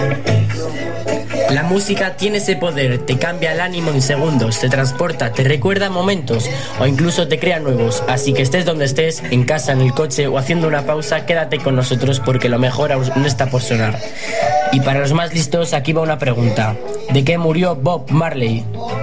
La música tiene ese poder, te cambia el ánimo en segundos, te transporta, te recuerda momentos o incluso te crea nuevos. Así que estés donde estés, en casa, en el coche o haciendo una pausa, quédate con nosotros porque lo mejor aún no está por sonar. Y para los más listos, aquí va una pregunta. ¿De qué murió Bob Marley?